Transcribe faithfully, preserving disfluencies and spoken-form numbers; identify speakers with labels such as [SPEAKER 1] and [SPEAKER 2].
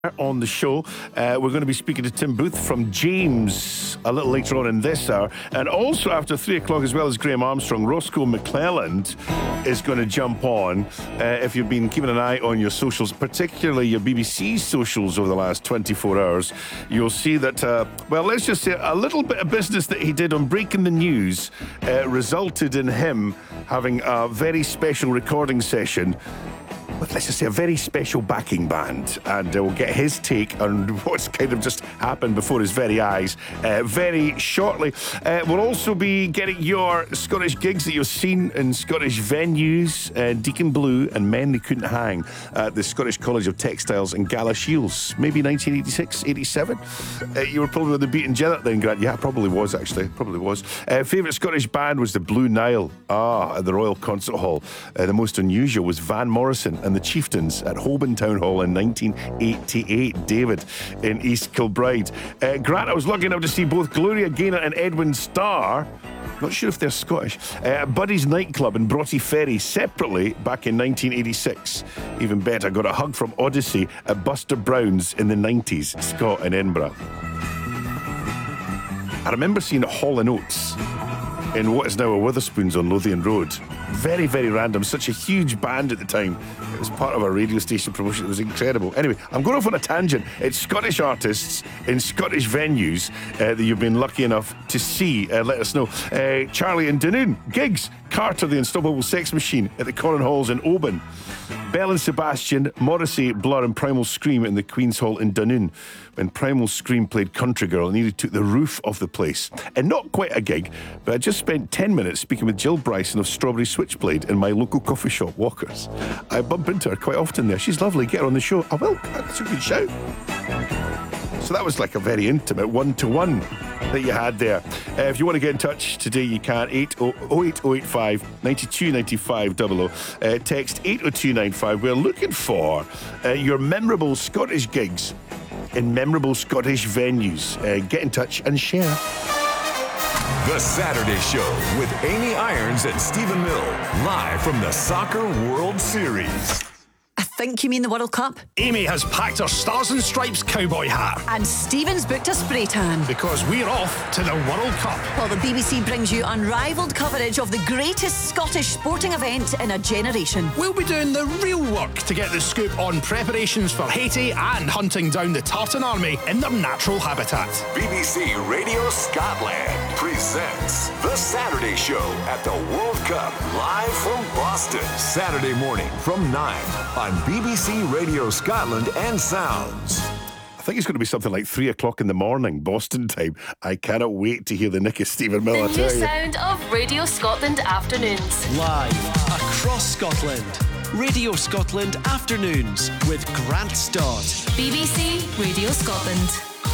[SPEAKER 1] On the show, uh, we're going to be speaking to Tim Booth from James a little later on in this hour, and also after three o'clock, as well as Graham Armstrong, Roscoe McClelland is going to jump on. Uh, if you've been keeping an eye on your socials, particularly your B B C socials over the last twenty-four hours, you'll see that, uh, well, let's just say a little bit of business that he did on Breaking the News uh, resulted in him having a very special recording session with, let's just say, a very special backing band, and uh, we'll get his take on what's kind of just happened before his very eyes uh, very shortly. Uh, we'll also be getting your Scottish gigs that you've seen in Scottish venues, uh, Deacon Blue and Men They Couldn't Hang at the Scottish College of Textiles in Galashiels, maybe nineteen eighty-six, eighty-seven. Uh, you were probably with the Beaten Jennet then, Grant. Yeah, probably was, actually. Probably was. Uh, favourite Scottish band was the Blue Nile, ah, at the Royal Concert Hall. Uh, the most unusual was Van Morrison and the Chieftains at Holborn Town Hall in nineteen eighty-eight. David in East Kilbride. Uh, Grant, I was lucky enough to see both Gloria Gaynor and Edwin Starr, not sure if they're Scottish, uh, Buddy's Nightclub in Broughty Ferry separately back in nineteen eighty-six. Even better, got a hug from Odyssey at Buster Brown's in the nineties, Scott in Edinburgh. I remember seeing Hall and Oates in what is now a Witherspoons on Lothian Road. Very, very random. Such a huge band at the time. It was part of a radio station promotion. It was incredible. Anyway, I'm going off on a tangent. It's Scottish artists in Scottish venues uh, that you've been lucky enough to see. Uh, let us know. Uh, Charlie in Dunoon. Gigs. Carter, the Unstoppable Sex Machine at the Conan Halls in Oban. Bell and Sebastian, Morrissey, Blur and Primal Scream in the Queen's Hall in Dunoon. When Primal Scream played Country Girl, I nearly took the roof off the place. And not quite a gig, but I just spent ten minutes speaking with Jill Bryson of Strawberry Switchblade in my local coffee shop, Walkers. I bump into her quite often there. She's lovely. Get her on the show. I will. That's a good shout. So that was like a very intimate one-to-one that you had there. Uh, if you want to get in touch today, you can. oh eight oh eight five, nine two nine five double oh. Uh, text eight oh two nine five. We're looking for uh, your memorable Scottish gigs in memorable Scottish venues. Uh, get in touch and share.
[SPEAKER 2] The Saturday Show with Amy Irons and Stephen Mill, live from the Soccer World Series.
[SPEAKER 3] I think you mean the World Cup.
[SPEAKER 4] Amy has packed her Stars and Stripes cowboy hat.
[SPEAKER 3] And Stephen's booked a spray tan.
[SPEAKER 4] Because we're off to the World Cup.
[SPEAKER 3] While the B B C brings you unrivaled coverage of the greatest Scottish sporting event in a generation.
[SPEAKER 4] We'll be doing the real work to get the scoop on preparations for Haiti and hunting down the Tartan Army in their natural habitat.
[SPEAKER 2] B B C Radio Scotland presents The Saturday Show at the World Cup, live from Boston. Saturday morning from nine on B B C Radio Scotland and Sounds.
[SPEAKER 1] I think it's going to be something like three o'clock in the morning, Boston time. I cannot wait to hear the Nick of Stephen Miller.
[SPEAKER 5] The new sound of Radio Scotland Afternoons.
[SPEAKER 6] Live across Scotland. Radio Scotland Afternoons with Grant Stott.
[SPEAKER 5] B B C Radio Scotland.